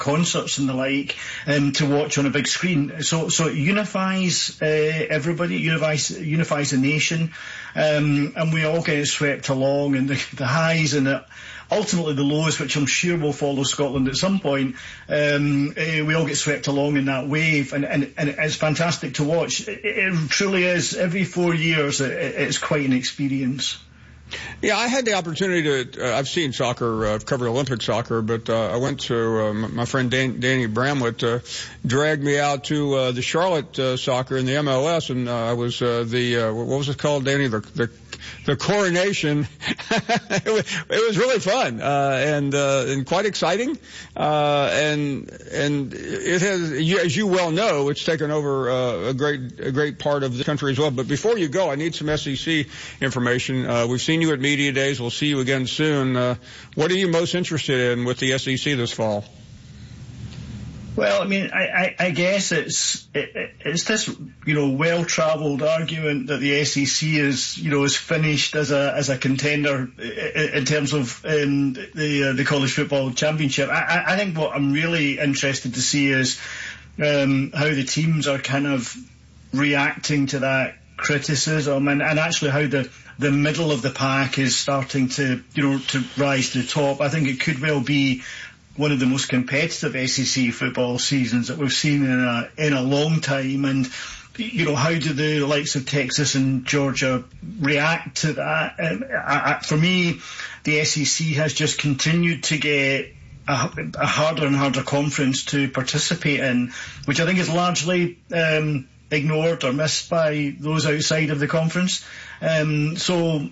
concerts and the like to watch on a big screen. So it unifies everybody, unifies the nation, and we all get swept along, and the highs and ultimately the lows, which I'm sure will follow Scotland at some point. We all get swept along in that wave, and it's fantastic to watch. It truly is. Every 4 years, it's quite an experience. Yeah, I had the opportunity to, I've seen soccer, I've covered Olympic soccer, but I went to, my friend Danny Bramlett dragged me out to the Charlotte soccer in the MLS, and I was what was it called, Danny? The coronation. It was really fun, and quite exciting. And it has, as you well know, it's taken over a great part of the country as well. But before you go, I need some SEC information. We've seen you at Media Days. We'll see you again soon. What are you most interested in with the SEC this fall? Well, I mean, I guess it's this, well-travelled argument that the SEC is finished as a contender in terms of the college football championship. I think what I'm really interested to see is how the teams are kind of reacting to that criticism, and actually how the middle of the pack is starting to rise to the top. I think it could well be one of the most competitive SEC football seasons that we've seen in a long time, and how do the likes of Texas and Georgia react to that? For me, the SEC has just continued to get a harder and harder conference to participate in, which I think is largely ignored or missed by those outside of the conference. So,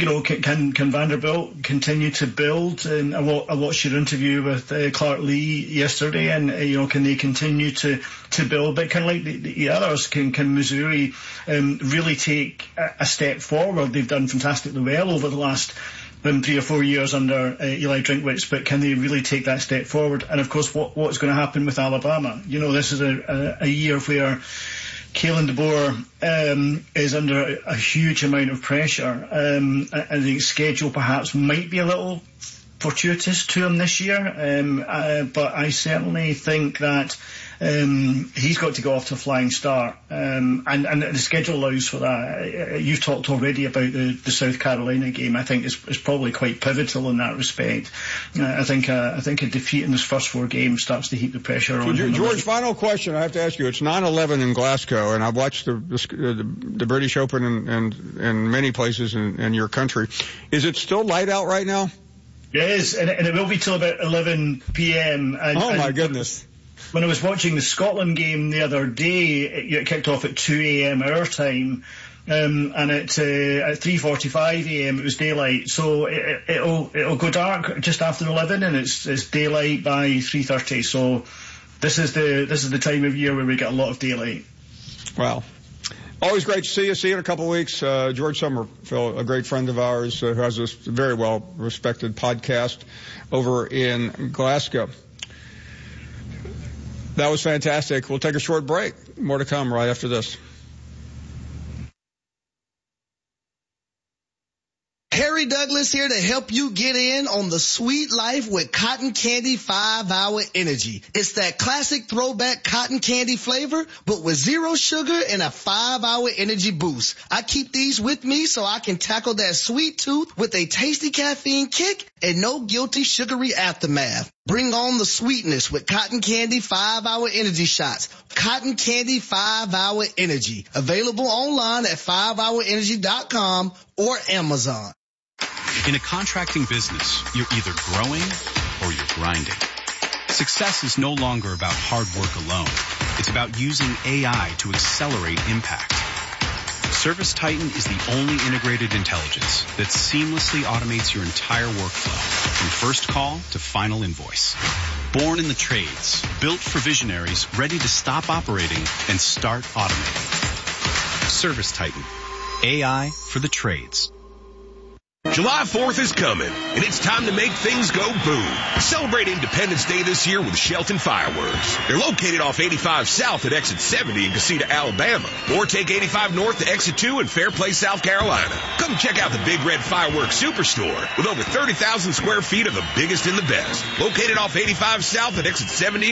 can Vanderbilt continue to build? And I watched your interview with Clark Lee yesterday, and can they continue to build? But kind of like the others, can Missouri really take a step forward? They've done fantastically well over the last 3 or 4 years under Eli Drinkwitz, but can they really take that step forward? And of course, what's going to happen with Alabama? This is a year where Kalen DeBoer is under a huge amount of pressure. I think schedule perhaps might be a little fortuitous to him this year, but I certainly think that he's got to go off to a flying start, and the schedule allows for that. You've talked already about the South Carolina game. I think it's probably quite pivotal in that respect. I think a defeat in his first 4 games starts to heap the pressure on him. George, final question I have to ask you. It's 9/11 in Glasgow, and I've watched the British Open and many places in your country. Is it still light out right now? It is, and it will be till about 11 p.m. My goodness. When I was watching the Scotland game the other day, it kicked off at 2 a.m. our time, and at 3:45 a.m. it was daylight. So it'll go dark just after 11, and it's daylight by 3:30. So this is the time of year where we get a lot of daylight. Wow. Always great to see you. See you in a couple of weeks. George Somerville, a great friend of ours, who has this very well-respected podcast over in Glasgow. That was fantastic. We'll take a short break. More to come right after this. Harry Douglas here to help you get in on the sweet life with Cotton Candy 5-Hour Energy. It's that classic throwback cotton candy flavor, but with 0 sugar and a 5-hour energy boost. I keep these with me so I can tackle that sweet tooth with a tasty caffeine kick and no guilty sugary aftermath. Bring on the sweetness with Cotton Candy 5-Hour Energy Shots. Cotton Candy 5-Hour Energy. Available online at 5hourenergy.com or Amazon. In a contracting business, you're either growing or you're grinding. Success is no longer about hard work alone. It's about using AI to accelerate impact. ServiceTitan is the only integrated intelligence that seamlessly automates your entire workflow from first call to final invoice. Born in the trades, built for visionaries ready to stop operating and start automating. ServiceTitan. AI for the trades. July 4th is coming, and it's time to make things go boom. Celebrate Independence Day this year with Shelton Fireworks. They're located off 85 South at Exit 70 in Casita, Alabama. Or take 85 North to Exit 2 in Fairplace, South Carolina. Come check out the Big Red Fireworks Superstore with over 30,000 square feet of the biggest and the best. Located off 85 South at Exit 70